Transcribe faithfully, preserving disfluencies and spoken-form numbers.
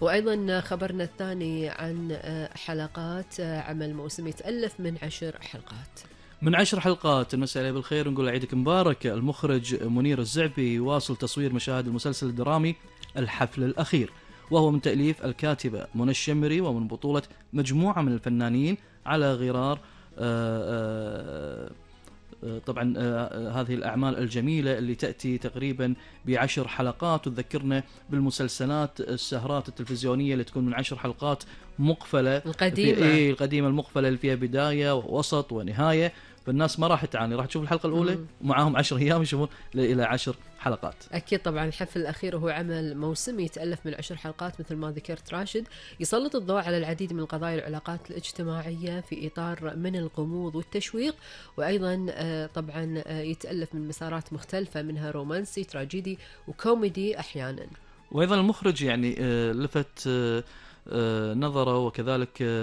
وأيضا خبرنا الثاني عن حلقات عمل موسمي تألف من عشر حلقات من عشر حلقات. المساء عليه بالخير ونقول عيدك مبارك. المخرج منير الزعبي يواصل تصوير مشاهد المسلسل الدرامي الحفل الأخير، وهو من تأليف الكاتبة منى الشمري ومن بطولة مجموعة من الفنانين على غرار آآ آآ طبعا هذه الأعمال الجميلة اللي تأتي تقريبا بعشر حلقات، وتذكرنا بالمسلسلات السهرات التلفزيونية اللي تكون من عشر حلقات مقفلة القديمة إيه القديمة المقفلة اللي فيها بداية ووسط ونهاية، فالناس ما راح تعاني، راح تشوف الحلقة الأولى ومعاهم عشر أيام يشوفون إلى عشر حلقات. أكيد طبعا. الحفل الأخير هو عمل موسمي يتألف من عشر حلقات مثل ما ذكرت راشد، يسلط الضوء على العديد من القضايا والعلاقات الاجتماعية في إطار من الغموض والتشويق، وأيضا طبعا يتألف من مسارات مختلفة منها رومانسي تراجيدي وكوميدي أحيانا. وأيضا المخرج يعني لفت نظره وكذلك